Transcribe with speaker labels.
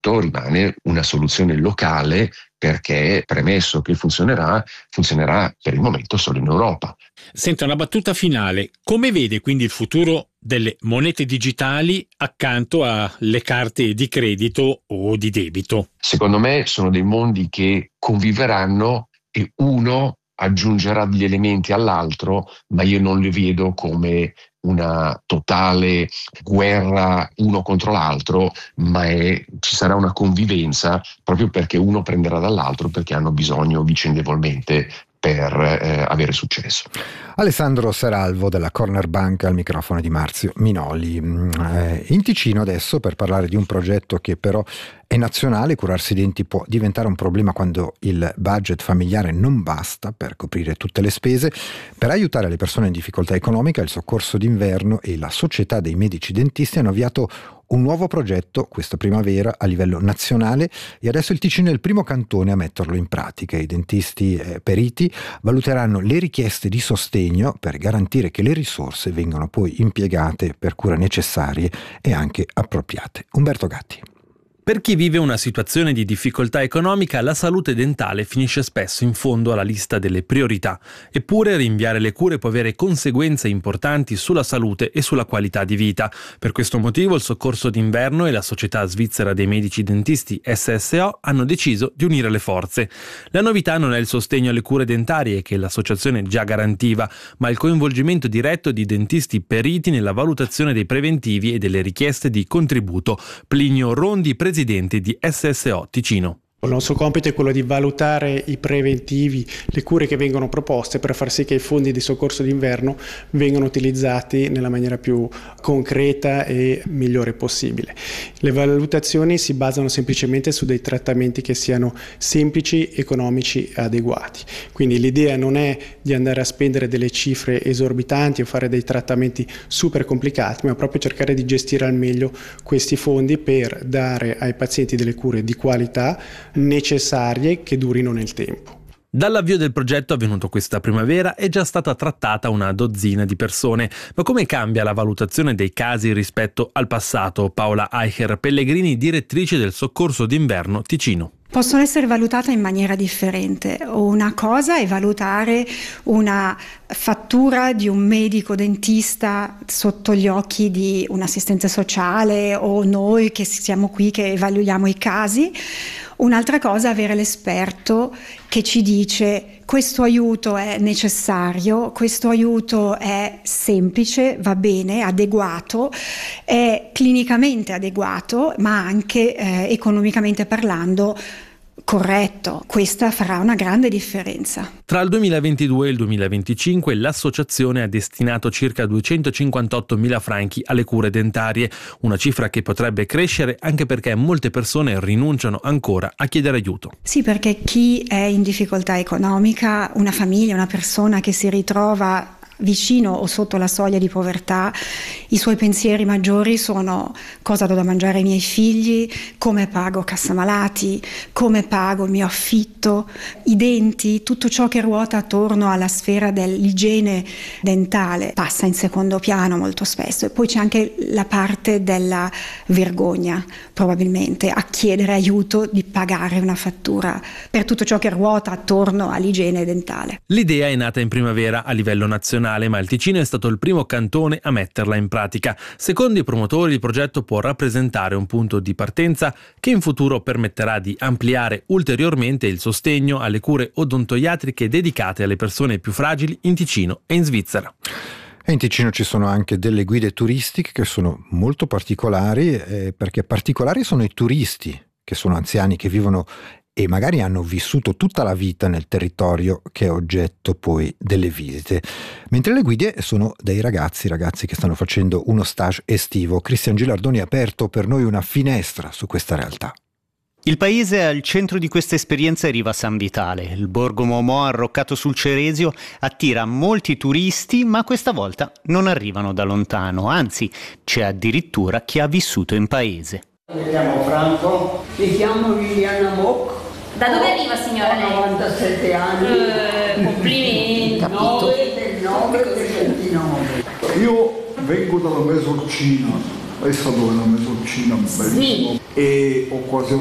Speaker 1: tutto rimane una soluzione locale, perché premesso che funzionerà per il momento solo in Europa.
Speaker 2: Senta, una battuta finale. Come vede quindi il futuro delle monete digitali accanto alle carte di credito o di debito?
Speaker 1: Secondo me sono dei mondi che conviveranno e uno aggiungerà degli elementi all'altro, ma io non li vedo come una totale guerra uno contro l'altro, ma ci sarà una convivenza, proprio perché uno prenderà dall'altro, perché hanno bisogno vicendevolmente per avere successo.
Speaker 3: Alessandro Seralvo della Corner Bank al microfono di Marzio Minoli. In Ticino adesso, per parlare di un progetto che però è nazionale, curarsi i denti può diventare un problema quando il budget familiare non basta per coprire tutte le spese. Per aiutare le persone in difficoltà economica, il Soccorso d'Inverno e la Società dei Medici Dentisti hanno avviato un nuovo progetto questa primavera a livello nazionale, e adesso il Ticino è il primo cantone a metterlo in pratica. I dentisti periti valuteranno le richieste di sostegno per garantire che le risorse vengano poi impiegate per cure necessarie e anche appropriate. Umberto Gatti.
Speaker 4: Per chi vive una situazione di difficoltà economica, la salute dentale finisce spesso in fondo alla lista delle priorità. Eppure rinviare le cure può avere conseguenze importanti sulla salute e sulla qualità di vita. Per questo motivo il Soccorso d'Inverno e la Società Svizzera dei Medici Dentisti SSO hanno deciso di unire le forze. La novità non è il sostegno alle cure dentarie, che l'associazione già garantiva, ma il coinvolgimento diretto di dentisti periti nella valutazione dei preventivi e delle richieste di contributo. Plinio Rondi, presidente di SSO Ticino.
Speaker 5: Il nostro compito è quello di valutare i preventivi, le cure che vengono proposte per far sì che i fondi di soccorso d'inverno vengano utilizzati nella maniera più concreta e migliore possibile. Le valutazioni si basano semplicemente su dei trattamenti che siano semplici, economici e adeguati. Quindi l'idea non è di andare a spendere delle cifre esorbitanti o fare dei trattamenti super complicati, ma proprio cercare di gestire al meglio questi fondi per dare ai pazienti delle cure di qualità necessarie che durino nel tempo.
Speaker 4: Dall'avvio del progetto avvenuto questa primavera è già stata trattata una dozzina di persone. Ma come cambia la valutazione dei casi rispetto al passato? Paola Eicher Pellegrini, direttrice del Soccorso d'Inverno Ticino.
Speaker 6: Possono essere valutate in maniera differente. Una cosa è valutare una fattura di un medico dentista sotto gli occhi di un assistente sociale o noi che siamo qui che evaluiamo i casi. Un'altra cosa è avere l'esperto che ci dice: questo aiuto è necessario, questo aiuto è semplice, va bene, adeguato, è clinicamente adeguato, ma anche economicamente parlando corretto. Questa farà una grande differenza.
Speaker 4: Tra il 2022 e il 2025 l'associazione ha destinato circa 258.000 franchi alle cure dentarie, una cifra che potrebbe crescere anche perché molte persone rinunciano ancora a chiedere aiuto.
Speaker 6: Sì, perché chi è in difficoltà economica, una famiglia, una persona che si ritrova vicino o sotto la soglia di povertà, i suoi pensieri maggiori sono: cosa do da mangiare ai miei figli, come pago cassa malati, come pago il mio affitto, i denti, tutto ciò che ruota attorno alla sfera dell'igiene dentale passa in secondo piano molto spesso. E poi c'è anche la parte della vergogna, probabilmente, a chiedere aiuto di pagare una fattura per tutto ciò che ruota attorno all'igiene dentale.
Speaker 4: L'idea è nata in primavera a livello nazionale, ma il Ticino è stato il primo cantone a metterla in pratica. Secondo i promotori, il progetto può rappresentare un punto di partenza che in futuro permetterà di ampliare ulteriormente il sostegno alle cure odontoiatriche dedicate alle persone più fragili in Ticino e in Svizzera.
Speaker 3: E in Ticino ci sono anche delle guide turistiche che sono molto particolari, perché particolari sono i turisti, che sono anziani che vivono e magari hanno vissuto tutta la vita nel territorio che è oggetto poi delle visite, mentre le guide sono dei ragazzi che stanno facendo uno stage estivo. Cristian Gilardoni ha aperto per noi una finestra su questa realtà.
Speaker 7: Il paese al centro di questa esperienza è Riva San Vitale. Il borgo Momo arroccato sul Ceresio attira molti turisti, ma questa volta non arrivano da lontano, anzi c'è addirittura chi ha vissuto in paese.
Speaker 8: Mi chiamo Franco.
Speaker 9: Mi chiamo Liliana Moc.
Speaker 10: Da dove arriva, signora lei?
Speaker 9: 97 anni.
Speaker 10: Complimenti.
Speaker 9: 9 del 29.
Speaker 8: Io vengo dalla Mesorcina. Hai stato nella Mesorcina?
Speaker 10: Sì.
Speaker 11: e ho quasi